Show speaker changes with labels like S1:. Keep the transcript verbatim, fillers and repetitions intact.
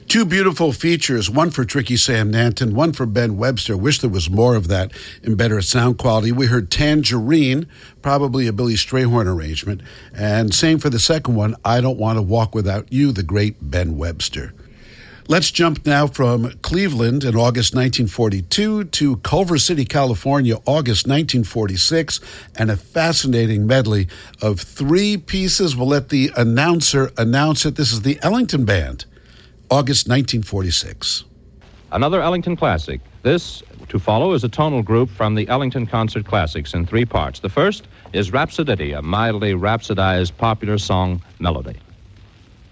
S1: Two beautiful features, one for Tricky Sam Nanton, one for Ben Webster. Wish there was more of that in better sound quality. We heard Tangerine, probably a Billy Strayhorn arrangement. And same for the second one, I Don't Want to Walk Without You, the great Ben Webster. Let's jump now from Cleveland in August nineteen forty-two to Culver City, California, August nineteen forty-six, and a fascinating medley of three pieces. We'll let the announcer announce it. This is the Ellington Band, August nineteen forty-six.
S2: Another Ellington classic. This, to follow, is a tonal group from the Ellington Concert Classics in three parts. The first is Rhapsody, a mildly rhapsodized popular song melody.